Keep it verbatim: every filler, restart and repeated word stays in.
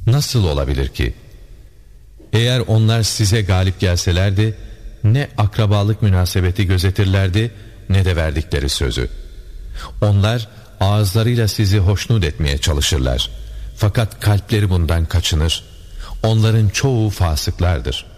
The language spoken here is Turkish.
Nasıl olabilir ki? Eğer onlar size galip gelselerdi, ne akrabalık münasebeti gözetirlerdi, ne de verdikleri sözü. Onlar ağızlarıyla sizi hoşnut etmeye çalışırlar. Fakat kalpleri bundan kaçınır. Onların çoğu fasıklardır.